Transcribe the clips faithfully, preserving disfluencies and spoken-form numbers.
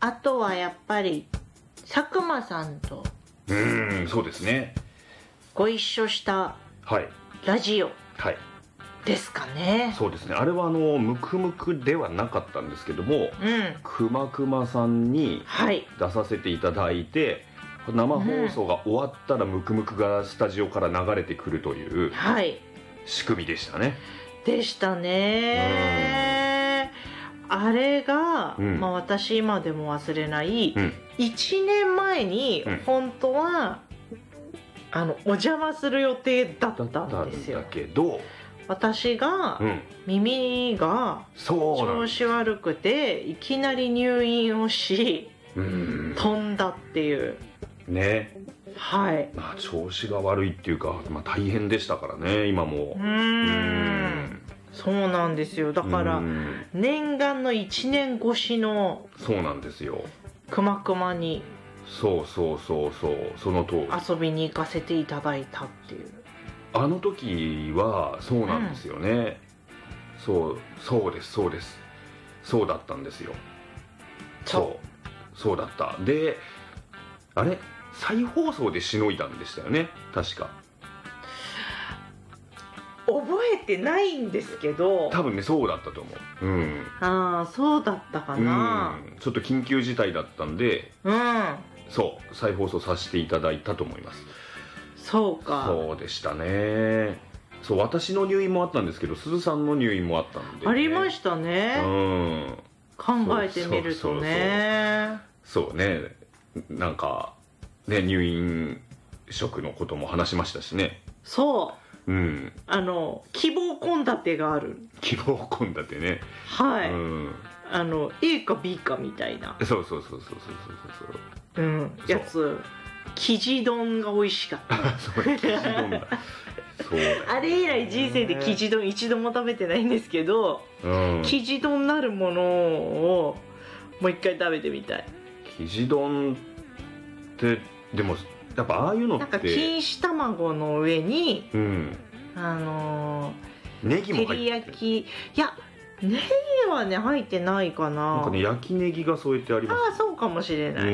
あとはやっぱり佐久間さんとうーん、そうですね。 ご一緒したはいラジオはい、 ですかね。 そうですね。あれはあのムクムクではなかったんですけども、 うんくまくまさんにはい出させていただいて、生放送が終わったらムクムクがスタジオから流れてくるというはい仕組みでしたね。 でしたね。あれが、 うんまあ、私今でも忘れない、 うんいちねんまえにうん本当は、あのお邪魔する予定だっだったたんですよ。 んだけど、 私が、 うん、 耳がそうなん調子悪くていきなり入院をしうん飛んだっていうね。 はい。 まあ調子が悪いっていうか、まあ、大変でしたからね今も。 うーんそうなんですよ。だからうん念願のいちねん越しのそうなんですよ。 くまくまにそうそうそうそうその通り。 遊びに行かせていただいたっていう。 あの時はそうなんですよね、うん、そうそうですそうですそうだったんですよ。そうそうだった。であれ再放送でしのいだんでしたよね確か。 覚えてないんですけど多分ねそうだったと思う。うんああそうだったかな。 うんちょっと緊急事態だったんで、 うんそう再放送させていただいたと思います。 そうか。 そうでしたね。そう私の入院もあったんですけど鈴さんの入院もあったんで、ね、 ありましたね。 うん考えてみるとね。 そうねなんかね入院食のことも話しましたしね。 そううんあの希望献立がある。 希望献立ね。 はい、 うん、 あの A か B かみたいなそうそうそうそうそうそうそう、うん、やつ生地丼が美味しかったそう生地丼だそうだよ、ね、 あれ以来人生で生地丼一度も食べてないんですけど、うん、生地丼なるものをもう一回食べてみたい。 生地丼ってでもやっぱああいうのってなんか錦糸卵の上に、 うん、 あのー、 ネギも入って照り焼きいやネギはね入ってないかな。 なんかね焼きネギが添えてあります。 ああそうかもしれない、うん、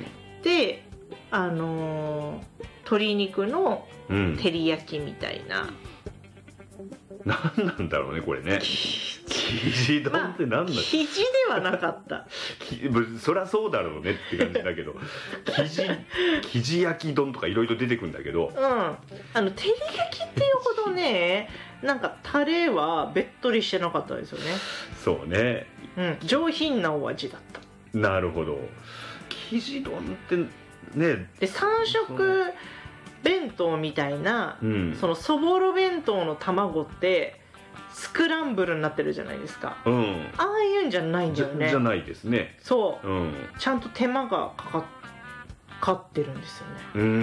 であのー、鶏肉の照り焼きみたいな、 うん、何なんだろうねこれね生地丼って何だ、まあ、 生地ではなかったそりゃそうだろうねって感じだけど生地生地焼き丼とかいろいろ出てくるんだけど、うん、 あの照り焼きっていうほどねなんかタレはべっとりしてなかったですよね。 そうね、 うん、上品なお味だった。 なるほど。生地丼ってねでさん食弁当みたいな、うん、そのそぼろ弁当の卵ってスクランブルになってるじゃないですか、うん、ああいうんじゃないんだよね。 じ ゃ, じゃないですね。 そう、 うん、 ちゃんと手間がかかかってるんですよね。 うん